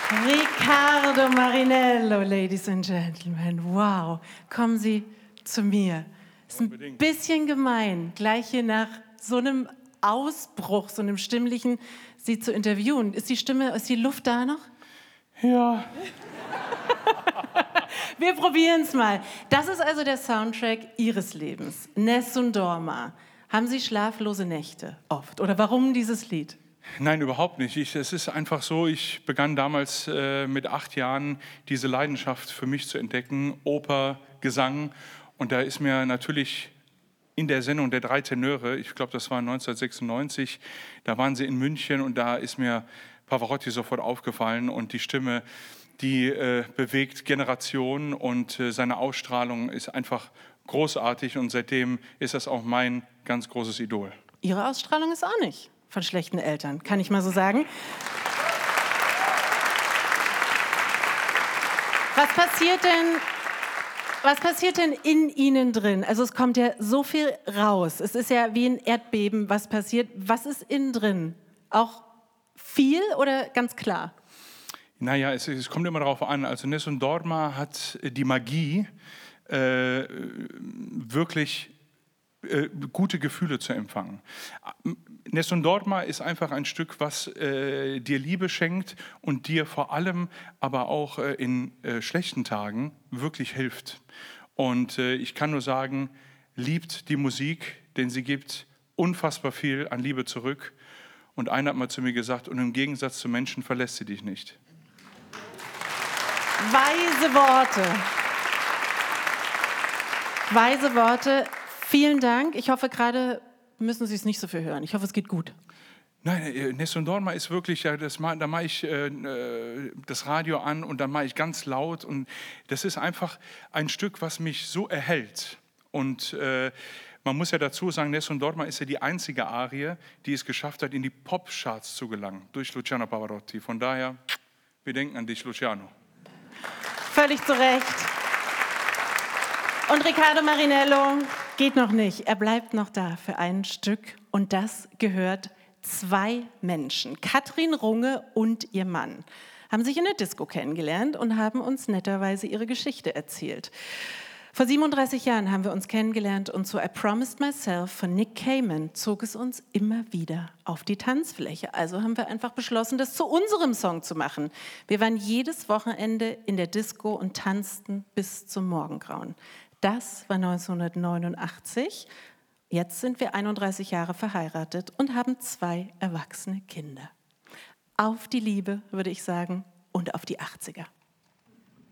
Riccardo Marinello, Ladies and Gentlemen. Wow, kommen Sie zu mir. Ist ein bisschen gemein, gleich hier nach so einem Ausbruch, so einem stimmlichen, Sie zu interviewen. Ist die Luft da noch? Ja. Wir probieren es mal. Das ist also der Soundtrack Ihres Lebens. Nessun Dorma. Haben Sie schlaflose Nächte oft? Oder warum dieses Lied? Nein, überhaupt nicht. Es ist einfach so, ich begann damals mit 8 Jahren diese Leidenschaft für mich zu entdecken, Oper, Gesang. Und da ist mir natürlich in der Sendung der 3 Tenöre, ich glaube, das war 1996, da waren sie in München und da ist mir Pavarotti sofort aufgefallen und die Stimme, die bewegt Generationen und seine Ausstrahlung ist einfach großartig und seitdem ist das auch mein ganz großes Idol. Ihre Ausstrahlung ist auch nicht von schlechten Eltern, kann ich mal so sagen. Was passiert denn in Ihnen drin? Also es kommt ja so viel raus. Es ist ja wie ein Erdbeben, was passiert. Was ist innen drin? Auch viel oder ganz klar? Naja, es kommt immer darauf an. Also Nessun Dorma hat die Magie, wirklich gute Gefühle zu empfangen. Nessun Dorma ist einfach ein Stück, was dir Liebe schenkt und dir vor allem aber auch in schlechten Tagen wirklich hilft. Und ich kann nur sagen, liebt die Musik, denn sie gibt unfassbar viel an Liebe zurück. Und einer hat mal zu mir gesagt, und im Gegensatz zu Menschen verlässt sie dich nicht. Weise Worte. Weise Worte. Vielen Dank. Ich hoffe, gerade müssen Sie es nicht so viel hören. Ich hoffe, es geht gut. Nein, Nessun Dorma ist wirklich, da mache ich das Radio an und dann mache ich ganz laut. Und das ist einfach ein Stück, was mich so erhält. Und man muss ja dazu sagen, Nessun Dorma ist ja die einzige Arie, die es geschafft hat, in die Popcharts zu gelangen, durch Luciano Pavarotti. Von daher, wir denken an dich, Luciano. Völlig zu Recht. Und Riccardo Marinello geht noch nicht. Er bleibt noch da für ein Stück. Und das gehört 2 Menschen. Katrin Runge und ihr Mann haben sich in der Disco kennengelernt und haben uns netterweise ihre Geschichte erzählt. Vor 37 Jahren haben wir uns kennengelernt und zu I Promised Myself von Nick Cayman zog es uns immer wieder auf die Tanzfläche. Also haben wir einfach beschlossen, das zu unserem Song zu machen. Wir waren jedes Wochenende in der Disco und tanzten bis zum Morgengrauen. Das war 1989. Jetzt sind wir 31 Jahre verheiratet und haben 2 erwachsene Kinder. Auf die Liebe, würde ich sagen, und auf die 80er.